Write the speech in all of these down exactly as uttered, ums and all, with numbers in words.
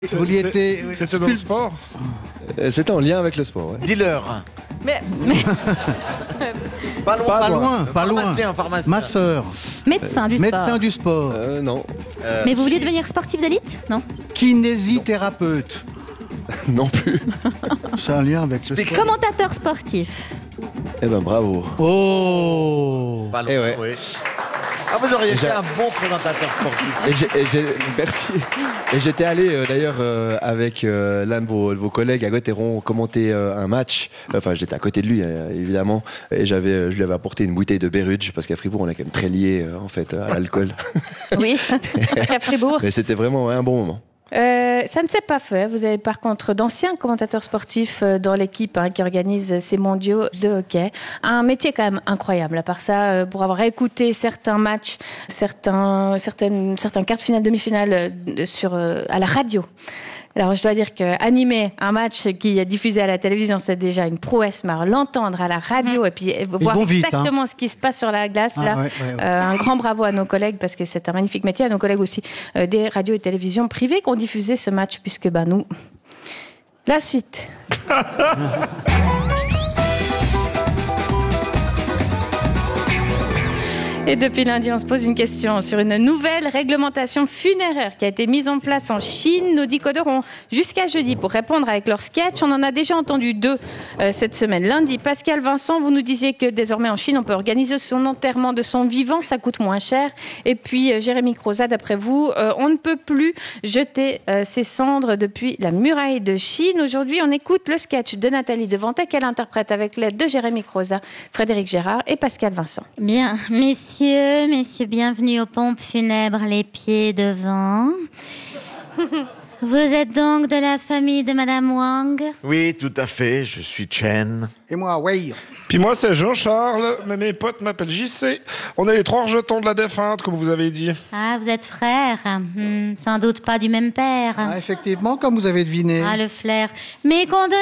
Vous y étiez. C'était dans le sport. Euh, C'était en lien avec le sport, ouais. Dis-leur. Mais, mais... Pas loin. Pas loin, pas loin. Pharmacien, pharmacien. Ma sœur. Médecin du sport. Médecin du sport. Euh, non. Euh, Mais vous vouliez devenir sportif d'élite? Non. Kinésithérapeute. Non plus. C'est un lien avec le Explique. sport. Commentateur sportif. Eh ben bravo. Oh. Pas loin, Eh ouais. oui. Ah, vous auriez J'ai- été un bon présentateur sportif. Et j'ai, et j'ai- merci. Et j'étais allé euh, d'ailleurs euh, avec euh, l'un de vos, de vos collègues à Gauthieron commenter euh, un match. Enfin, j'étais à côté de lui euh, évidemment, et j'avais, euh, je lui avais apporté une bouteille de Béruge parce qu'à Fribourg on est quand même très liés euh, en fait à l'alcool. Oui, à Fribourg. Mais c'était vraiment ouais, un bon moment. Euh, ça ne s'est pas fait. Vous avez par contre d'anciens commentateurs sportifs euh, dans l'équipe hein, qui organise ces mondiaux de hockey. Un métier quand même incroyable. À part ça, euh, pour avoir écouté certains matchs, certains, certaines, certains quarts de finale, demi-finale euh, sur, euh, à la radio. Alors, je dois dire qu'animer un match qui est diffusé à la télévision, c'est déjà une prouesse, mais alors l'entendre à la radio et puis voir vont vite, exactement ce qui se passe sur la glace, Ah, là, ouais, ouais, ouais. euh, un grand bravo à nos collègues parce que c'est un magnifique métier, à nos collègues aussi euh, des radios et télévisions privées qui ont diffusé ce match, puisque bah, nous... La suite. Et depuis lundi, on se pose une question sur une nouvelle réglementation funéraire qui a été mise en place en Chine. Nos décodeurs ont jusqu'à jeudi pour répondre avec leur sketch. On en a déjà entendu deux euh, cette semaine. Lundi, Pascal Vincent, vous nous disiez que désormais en Chine, on peut organiser son enterrement de son vivant, ça coûte moins cher. Et puis, euh, Jérémy Croza, d'après vous, euh, on ne peut plus jeter euh, ses cendres depuis la muraille de Chine. Aujourd'hui, on écoute le sketch de Nathalie Devantet qu'elle interprète avec l'aide de Jérémy Croza, Frédéric Gérard et Pascal Vincent. Bien, messieurs, messieurs, bienvenue aux pompes funèbres, les pieds devant. Vous êtes donc de la famille de Madame Wang? Oui, tout à fait. Je suis Chen. Et moi, ouais. Puis moi, c'est Jean-Charles, mais mes potes m'appellent J C. On est les trois rejetons de la défunte, comme vous avez dit. Ah, vous êtes frères. Hmm, sans doute pas du même père. Ah, effectivement, comme vous avez deviné. Ah, le flair. Mes condoléances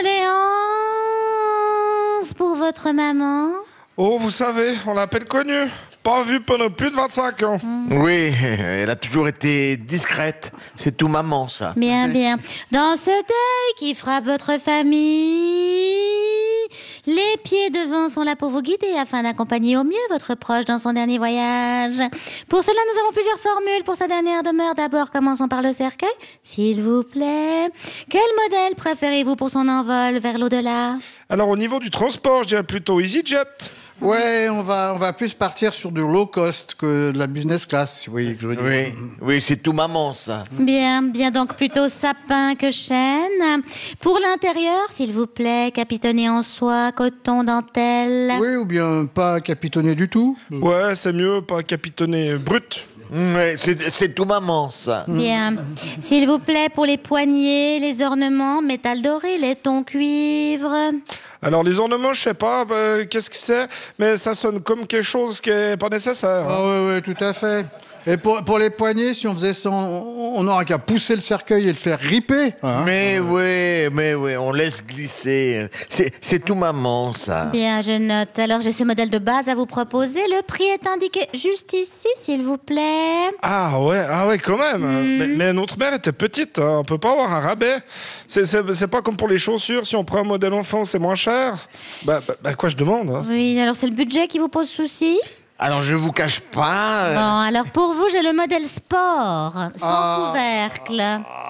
pour votre maman. Oh, vous savez, on l'a à peine connue. Pas vue pendant plus de vingt-cinq ans. Oui, elle a toujours été discrète. C'est tout maman, ça. Bien, bien. Dans ce deuil qui frappe votre famille, les pieds devant sont là pour vous guider afin d'accompagner au mieux votre proche dans son dernier voyage. Pour cela, nous avons plusieurs formules pour sa dernière demeure. D'abord, commençons par le cercueil, s'il vous plaît. Quel modèle préférez-vous pour son envol vers l'au-delà? Alors, au niveau du transport, je dirais plutôt EasyJet. Ouais, on va, on va plus partir sur du low cost que de la business class, oui, je veux dire. Oui, oui, c'est tout maman, ça. Bien, bien, donc plutôt sapin que chêne. Pour l'intérieur, s'il vous plaît, capitonné en soie, coton, dentelle. Oui, ou bien pas capitonné du tout. Ouais, c'est mieux, pas capitonné brut. Oui, c'est, c'est tout maman, ça. Bien. S'il vous plaît, pour les poignets, les ornements, métal doré, laiton, cuivre. Alors, les ornements, je sais pas, bah, qu'est-ce que c'est, mais ça sonne comme quelque chose qui est pas nécessaire. Ah oui, oui, tout à fait. Et pour, pour les poignets, si on faisait ça, on on n'aura qu'à pousser le cercueil et le faire ripper. Hein. Mais oui, mais oui, on laisse glisser. C'est, c'est tout maman, ça. Bien, je note. Alors, j'ai ce modèle de base à vous proposer. Le prix est indiqué juste ici, s'il vous plaît. Ah ouais, ah ouais, quand même. Mais, mais notre mère était petite, hein. On peut pas avoir un rabais. C'est, c'est, c'est pas comme pour les chaussures, si on prend un modèle enfant, c'est moins cher. Bah, bah, bah, quoi je demande hein. Oui, alors c'est le budget qui vous pose souci? Alors, je vous cache pas... euh, Bon, alors pour vous, j'ai le modèle sport, sans Ah. couvercle.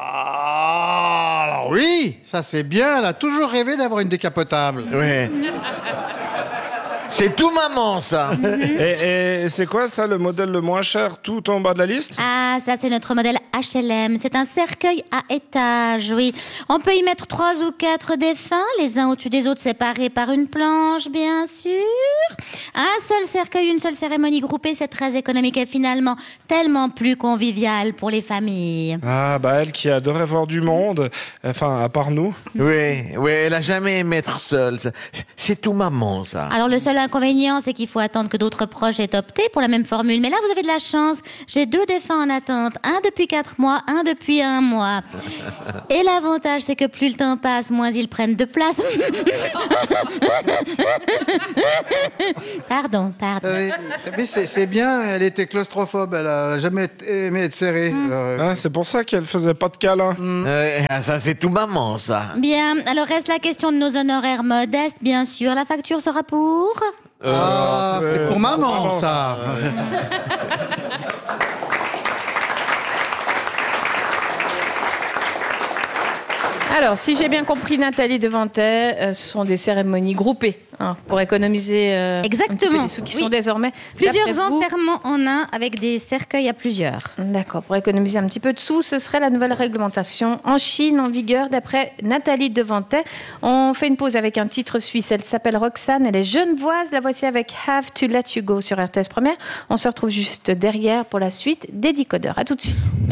Ah, alors oui, ça c'est bien. Elle a toujours rêvé d'avoir une décapotable. ouais. C'est tout maman, ça. Et, et c'est quoi ça, le modèle le moins cher, tout en bas de la liste? Ah, ça c'est notre modèle H L M. C'est un cercueil à étages, oui. On peut y mettre trois ou quatre défunts, les uns au-dessus des autres séparés par une planche, bien sûr. Un seul cercueil, une seule cérémonie groupée, c'est très économique et finalement tellement plus convivial pour les familles. Ah bah elle qui adorait voir du monde, enfin à part nous. Oui, oui, elle a jamais aimé être seule. ça. C'est tout maman, ça. Alors le seul inconvénient, c'est qu'il faut attendre que d'autres proches aient opté pour la même formule. Mais là, vous avez de la chance. J'ai deux défunts en attente. Un depuis quatre quatre mois, un depuis un mois. Et l'avantage, c'est que plus le temps passe, moins ils prennent de place. Pardon, pardon. Euh, mais c'est c'est bien, elle était claustrophobe, elle a jamais été- aimé être serrée. Alors, Ah, c'est pour ça qu'elle faisait pas de câlin. Ouais, ah, ça, c'est tout maman, ça. Bien, alors reste la question de nos honoraires modestes, bien sûr. La facture sera pour... ah, c'est- c'est pour c'est maman, pour maman. ça. Alors, si j'ai bien compris, Nathalie Devantet, euh, ce sont des cérémonies groupées hein, pour économiser euh, un petit peu Exactement, les sous qui oui. sont désormais Plusieurs d'après vous- enterrements en un avec des cercueils à plusieurs. D'accord, pour économiser un petit peu de sous, ce serait la nouvelle réglementation en Chine en vigueur d'après Nathalie Devantet. On fait une pause avec un titre suisse, elle s'appelle Roxane, elle est genevoise, la voici avec Have to Let You Go sur R T S Première. On se retrouve juste derrière pour la suite des décodeurs. À tout de suite.